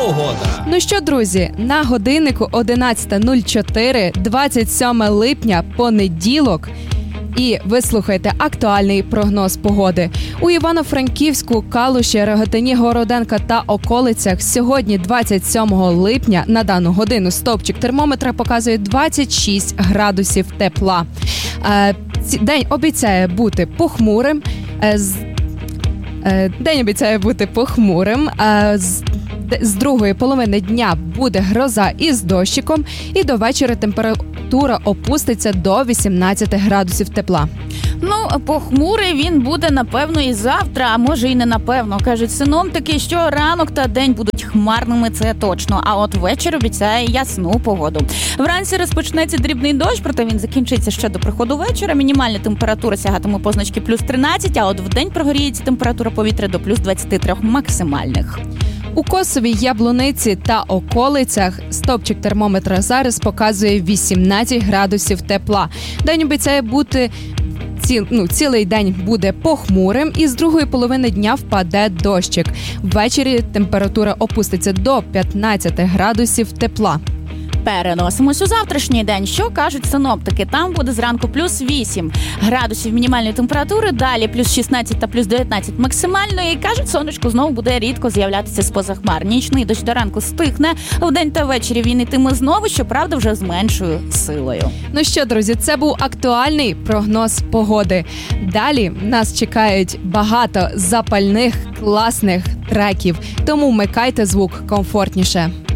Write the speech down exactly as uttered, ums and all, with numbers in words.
погода. Ну що, друзі, на годиннику одинадцята нуль чотири, двадцять сьоме липня, понеділок. І ви слухаєте актуальний прогноз погоди. У Івано-Франківську, Калуші, Рогатині, Городенка та околицях сьогодні, двадцять сьомого липня, на дану годину стовпчик термометра показує двадцять шість градусів тепла. День обіцяє бути похмурим. День обіцяє бути похмурим. З другої половини дня буде гроза із дощиком, і до вечора температура опуститься до вісімнадцяти градусів тепла. Ну, похмурий він буде, напевно, і завтра, а може і не напевно. Кажуть синоптики, що ранок та день будуть хмарними, це точно. А от вечір обіцяє ясну погоду. Вранці розпочнеться дрібний дощ, проте він закінчиться ще до приходу вечора. Мінімальна температура сягатиме позначки плюс тринадцять, а от вдень прогріється температура повітря до плюс двадцять три максимальних. У Косові, Яблуниці та околицях стовпчик термометра зараз показує вісімнадцять градусів тепла. День обіцяє бути ці, ну, цілий день буде похмурим, і з другої половини дня впаде дощик. Ввечері температура опуститься до п'ятнадцяти градусів тепла. Переносимось у завтрашній день. Що кажуть синоптики? Там буде зранку плюс вісім градусів мінімальної температури, далі плюс шістнадцять та плюс дев'ятнадцять максимальної. І кажуть, сонечко знову буде рідко з'являтися з-поза хмар. Нічний дощ до ранку стихне, вдень та ввечері він йтиме знову, щоправда, вже з меншою силою. Ну що, друзі, це був актуальний прогноз погоди. Далі нас чекають багато запальних, класних треків, тому вмикайте звук комфортніше.